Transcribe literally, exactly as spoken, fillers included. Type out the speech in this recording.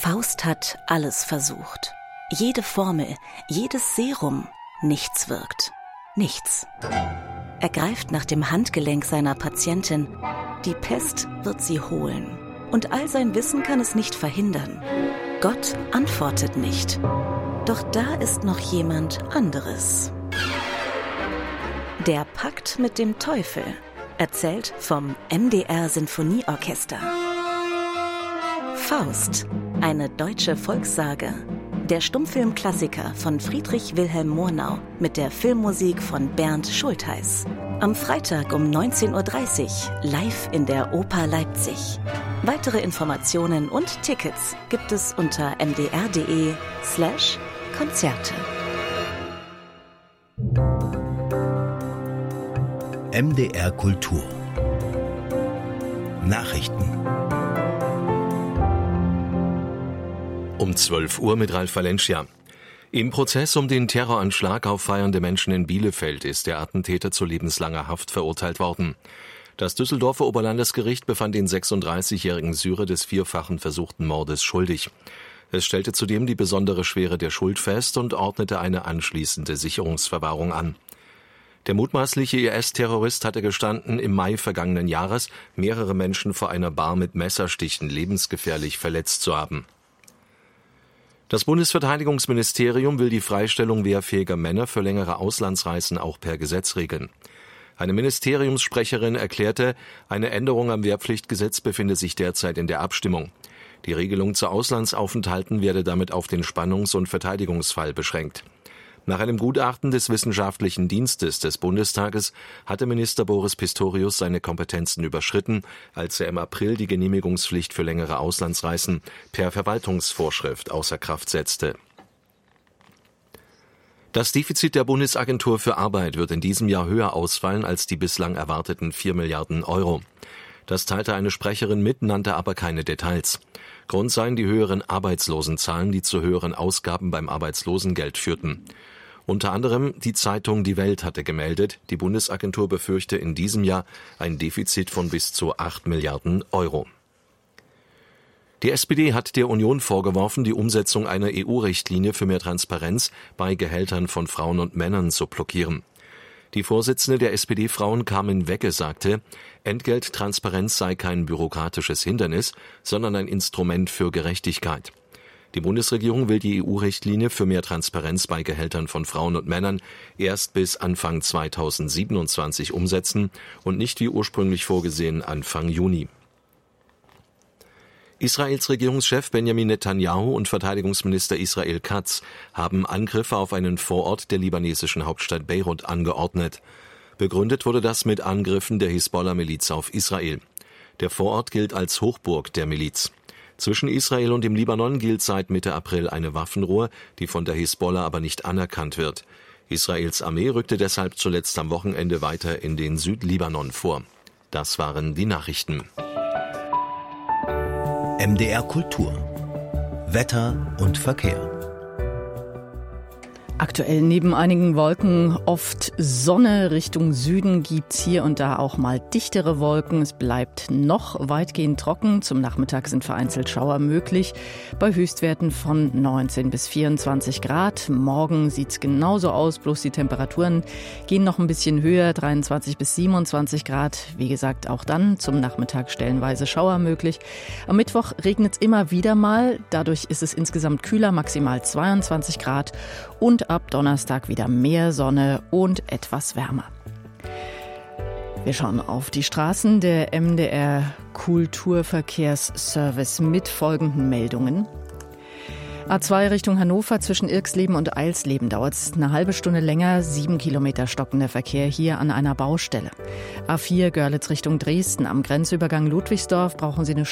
Faust hat alles versucht. Jede Formel, jedes Serum, nichts wirkt. Nichts. Er greift nach dem Handgelenk seiner Patientin. Die Pest wird sie holen. Und all sein Wissen kann es nicht verhindern. Gott antwortet nicht. Doch da ist noch jemand anderes. Der Pakt mit dem Teufel. Erzählt vom M D R Sinfonieorchester. Faust, eine deutsche Volkssage. Der Stummfilmklassiker von Friedrich Wilhelm Murnau mit der Filmmusik von Bernd Schultheis. Am Freitag um neunzehn Uhr dreißig live in der Oper Leipzig. Weitere Informationen und Tickets gibt es unter mdr.de slash Konzerte. M D R Kultur Nachrichten Um zwölf Uhr mit Ralf Valencia. Im Prozess um den Terroranschlag auf feiernde Menschen in Bielefeld ist der Attentäter zu lebenslanger Haft verurteilt worden. Das Düsseldorfer Oberlandesgericht befand den sechsunddreißigjährigen Syrer des vierfachen versuchten Mordes schuldig. Es stellte zudem die besondere Schwere der Schuld fest und ordnete eine anschließende Sicherungsverwahrung an. Der mutmaßliche I S-Terrorist hatte gestanden, im Mai vergangenen Jahres mehrere Menschen vor einer Bar mit Messerstichen lebensgefährlich verletzt zu haben. Das Bundesverteidigungsministerium will die Freistellung wehrfähiger Männer für längere Auslandsreisen auch per Gesetz regeln. Eine Ministeriumssprecherin erklärte, eine Änderung am Wehrpflichtgesetz befinde sich derzeit in der Abstimmung. Die Regelung zu Auslandsaufenthalten werde damit auf den Spannungs- und Verteidigungsfall beschränkt. Nach einem Gutachten des Wissenschaftlichen Dienstes des Bundestages hatte Minister Boris Pistorius seine Kompetenzen überschritten, als er im April die Genehmigungspflicht für längere Auslandsreisen per Verwaltungsvorschrift außer Kraft setzte. Das Defizit der Bundesagentur für Arbeit wird in diesem Jahr höher ausfallen als die bislang erwarteten vier Milliarden Euro. Das teilte eine Sprecherin mit, nannte aber keine Details. Grund seien die höheren Arbeitslosenzahlen, die zu höheren Ausgaben beim Arbeitslosengeld führten. Unter anderem die Zeitung Die Welt hatte gemeldet, die Bundesagentur befürchte in diesem Jahr ein Defizit von bis zu acht Milliarden Euro. Die S P D hat der Union vorgeworfen, die Umsetzung einer E U-Richtlinie für mehr Transparenz bei Gehältern von Frauen und Männern zu blockieren. Die Vorsitzende der S P D-Frauen Carmen Wecke sagte, Entgelttransparenz sei kein bürokratisches Hindernis, sondern ein Instrument für Gerechtigkeit. Die Bundesregierung will die E U-Richtlinie für mehr Transparenz bei Gehältern von Frauen und Männern erst bis Anfang zweitausendsiebenundzwanzig umsetzen und nicht wie ursprünglich vorgesehen Anfang Juni. Israels Regierungschef Benjamin Netanyahu und Verteidigungsminister Israel Katz haben Angriffe auf einen Vorort der libanesischen Hauptstadt Beirut angeordnet. Begründet wurde das mit Angriffen der Hisbollah-Miliz auf Israel. Der Vorort gilt als Hochburg der Miliz. Zwischen Israel und dem Libanon gilt seit Mitte April eine Waffenruhe, die von der Hisbollah aber nicht anerkannt wird. Israels Armee rückte deshalb zuletzt am Wochenende weiter in den Südlibanon vor. Das waren die Nachrichten. M D R Kultur Wetter und Verkehr. Aktuell neben einigen Wolken oft Sonne. Richtung Süden gibt's hier und da auch mal dichtere Wolken. Es bleibt noch weitgehend trocken. Zum Nachmittag sind vereinzelt Schauer möglich. Bei Höchstwerten von neunzehn bis vierundzwanzig Grad. Morgen sieht's genauso aus, bloß die Temperaturen gehen noch ein bisschen höher. dreiundzwanzig bis siebenundzwanzig Grad. Wie gesagt, auch dann zum Nachmittag stellenweise Schauer möglich. Am Mittwoch regnet's immer wieder mal. Dadurch ist es insgesamt kühler, maximal zweiundzwanzig Grad. Und ab Donnerstag wieder mehr Sonne und etwas wärmer. Wir schauen auf die Straßen. Der M D R Kulturverkehrsservice mit folgenden Meldungen. A zwei Richtung Hannover zwischen Irxleben und Eilsleben dauert es eine halbe Stunde länger, sieben Kilometer stockender Verkehr hier an einer Baustelle. A vier Görlitz Richtung Dresden am Grenzübergang Ludwigsdorf brauchen Sie eine